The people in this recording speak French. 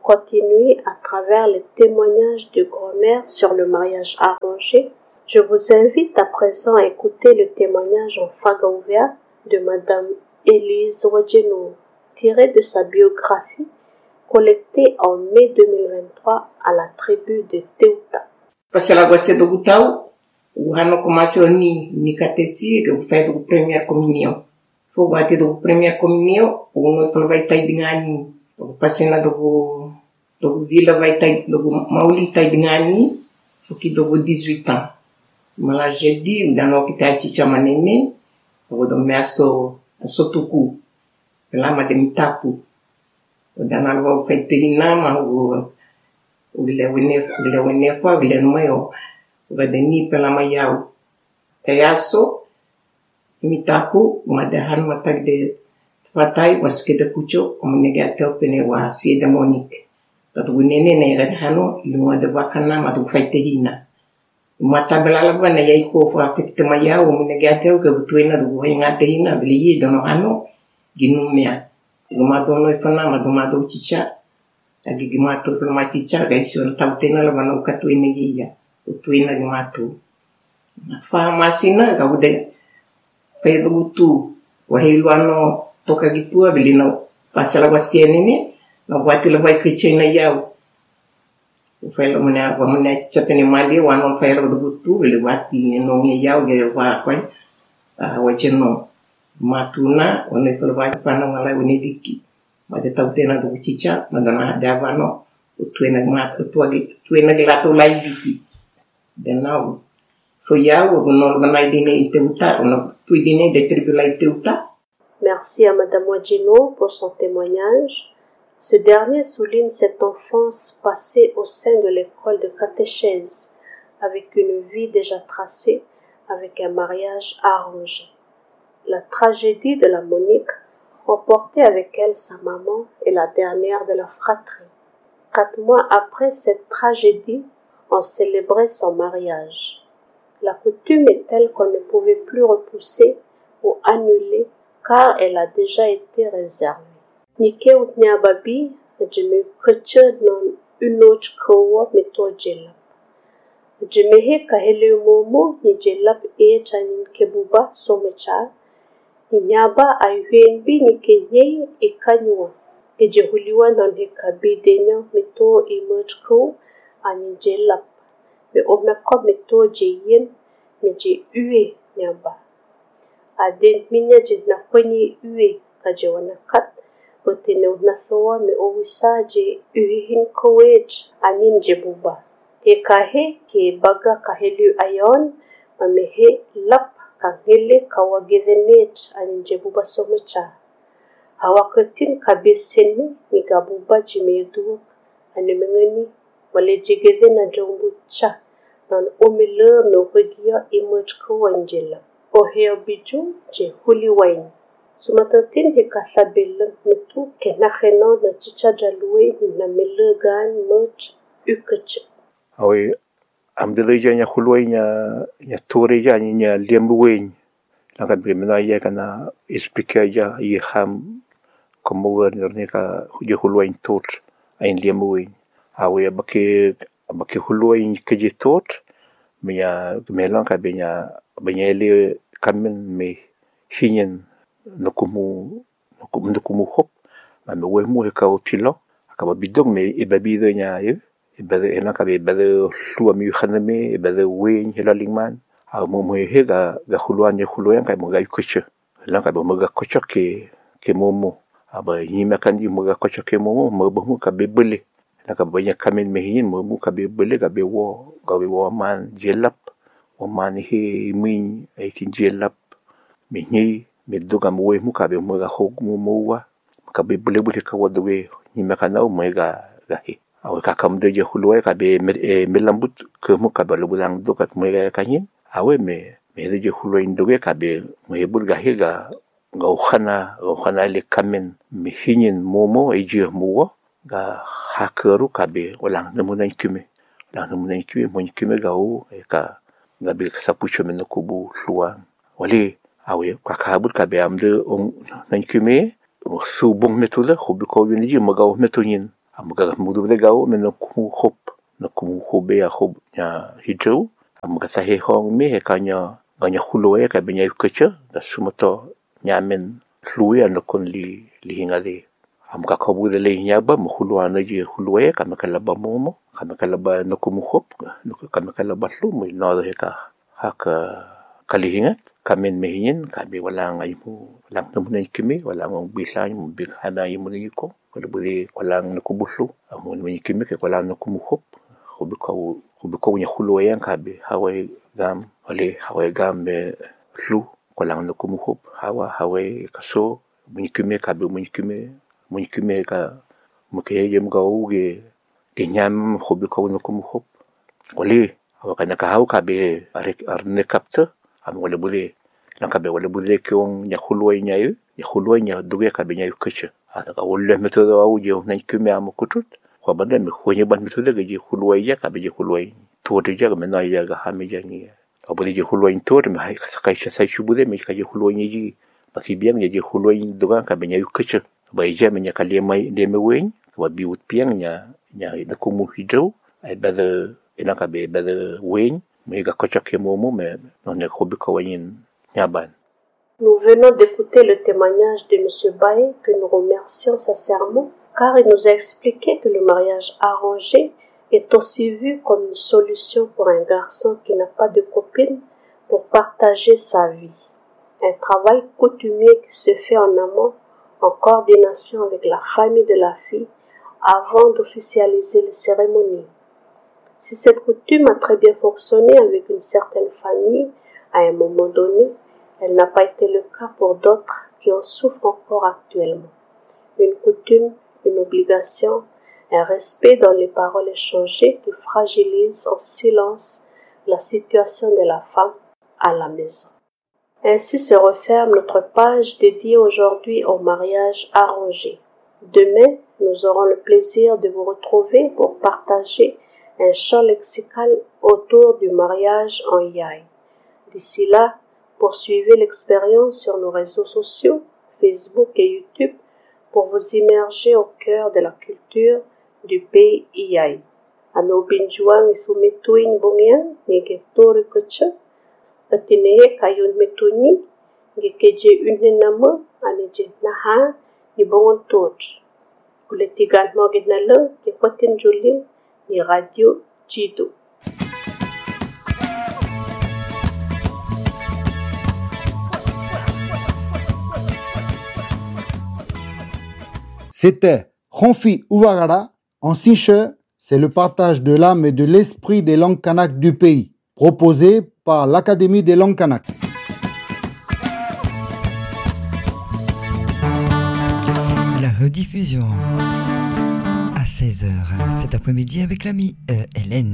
continuer à travers les témoignages de grand-mère sur le mariage arrangé, je vous invite à présent à écouter le témoignage en Fagaouvea de Madame Elise Wajeno, tiré de sa biographie collectée en mai 2023 à la tribu de Teuta. Pasala gosté do Gutau, o ano começou ni cateci que fez do primeira comunhão. Foi bater do primeira comunhão, o não falou vai estar dingani, o pasena do vila vai estar do mauli estar dingani, porque do 18 ans. Mala jeudi, o dano que tá chama neném, o do meso sotuku. Lá madem tapu. O dano vai feiterina, mas o vile foi vile noio o deni pela maiau kayaso mitaku madahan matag de fatai was kita kucho o negato pene wa si demonic tatu nene ne gadhano luma de vakana matu faitehina mata belala bana yai ko fa afekte maiau o negato ke butuina do hinga tehina bili dono ano ginumia luma dono ifana maduma do chicha agi gimato per maticha gaisi on tautena la bana ukatu energia utuina gimato na farmasina ga ude pedo butu wa helwano toka gitua bilino pasala wasiene ne na wati la vai kichena yao ufelo mona wa mona chapene mali wano felo butu bili wati no mi yao ge wa kwai wacheno matuna one felo vai pana mala unediki made tautena do chicha madana davano utuena mat tuena gelato laiviki denau foi algo no banai dine Teuta no tuidine de tribulai Teuta. Merci à Madame Wajeno pour son témoignage. Ce dernier souligne cette enfance passée au sein de l'école de catéchèse, avec une vie déjà tracée, avec un mariage arrangé. La tragédie de la Monique emportait avec elle sa maman et la dernière de la fratrie. 4 mois après cette tragédie, on célébrait son mariage. La coutume est telle qu'on ne pouvait plus repousser ou annuler car elle a déjà été réservée. Nike utniababi, jeme keche non unoch kowa metojela. Jeme kahele momo ni jelap e chanin kebuba somecha. Inyaba ayuenbi ni kenye e kanywa. E jehuliwa non hekabi denya meto emerge ko ani jelap. Me omeko meto jeyen me je ue nyaba. Aden minya je na kwenye ue ka je wana kat. Botene unathoa me owisa je ue hin kowej anin je buba. E kahe ke baga kahelu ayon ma mehe lap kahele kawagethenet anin je buba somecha. Hawakatin kabeseni ni gabuba jimedu anemengeni malejegeze na jombucha nan omele me oregia emerge kwanjela oheo biju je huli wine sumatatin he kasabel metu kenacheno na chicha jalue ni na melegan merch ukache awe amdeleja nya hulwe nya toreja nya lembuwen langa bimna ya kana expliquer ya i ham como ne ka je hulwe tot ein lembuwen awe bake hulwe ke tot mia melon ka benya le kamen me hinen no kumu hop ma me we mu ka otilo ka bidong me e babido nya e bade ena ka be bade lua mi khaname e bade we hela lingman a mo he ga hulwan ka mo ga kuche la ka mo ga kuche ke momo aba yima kan di mo ga kuche ke momo mo bo ka be bele la ka banya kamen me hin mo ka be bele ka be wo man jelap o man he mi e tin jelap me ni me doga mo we mu ka be mo ga hog mo wa ka be bele ka wo we yima kana o mo ga he awe ka kam de je hulwe ka be me lambut ke mo ka ba lo bulang do ka mo ga kanyin awe me de je hulwe ndoge ka be mo he bul ga he ga khana le kamen me hinin momo e je mo ga hakeru ka be olang de mo na kume mo kume ga o e ka ga be ka sapucho me no kubu lua wale awe ka bul ka be am de na kume su bong metode ko be ko ni je mo ga o metonin Amaga mudu legal me no hop no be a hop nya hidro amaga sa he hong me he kanya hulu ka benya yukacha da sumato nyamen flui no kon li hinga de amaga kabu de le nyaba mo hulu ana ji hulu ka makala ba momo ka makala ba no kumu hop no ka makala ba lu mo no he ka haka kalihingat kamen mehin kabe wala ngai mo lang namun kimi wala ngong bisa mo bighana mo ni ko wala buli walang nakubuslo amo ni kimi ke wala nakumuhop hubiko nya hulo yan kabe hawai gam be flu walang nakumuhop hawai kaso mo kimi kabe mo kimi ka mo ke yem ga uge kenyam hubiko nakumuhop wali awaka nakahaw kabe arne kapta am wala buli lang kabe wala buli kyong nya hulo nya duge kabe nya yukacha ada ka ulle metodo au je na kume am kutut ko banda me ko ban metodo ga je hulwai ya ka be je hulwai to de ja me na ya ga ha me ja ni abuli je hulwai to de me hay ka sai shubude me ka je hulwai ni ji pasi biang je hulwai duga ka be nya yukacha ba je me nya ka le mai de me wen ko bi ut piang nya da ko mu hidro ai ba de ina ka be ba de wen me ga ko cha ke mo me no ne ko bi ko wen nya ban. Nous venons d'écouter le témoignage de M. Bae, que nous remercions sincèrement, car il nous a expliqué que le mariage arrangé est aussi vu comme une solution pour un garçon qui n'a pas de copine pour partager sa vie. Un travail coutumier qui se fait en amont, en coordination avec la famille de la fille, avant d'officialiser les cérémonies. Si cette coutume a très bien fonctionné avec une certaine famille à un moment donné, elle n'a pas été le cas pour d'autres qui en souffrent encore actuellement. Une coutume, une obligation, un respect dans les paroles échangées qui fragilise en silence la situation de la femme à la maison. Ainsi se referme notre page dédiée aujourd'hui au mariage arrangé. Demain, nous aurons le plaisir de vous retrouver pour partager un champ lexical autour du mariage en Yai. D'ici là, poursuivez l'expérience sur nos réseaux sociaux, Facebook et YouTube, pour vous immerger au cœur de la culture du pays Iai. Ano binjuang isumetuin bongian, ngegetori keche, atinehe kayun metuni, ngekeje unenama, aneje naha, ni bongon tot. Kuletigal mo ginala, kepatin julim, ni radio Jido. C'était Ronfi Ouagara en Sinche, c'est le partage de l'âme et de l'esprit des langues kanak du pays, proposé par l'Académie des langues kanak. La rediffusion à 16h cet après-midi avec l'amie Hélène.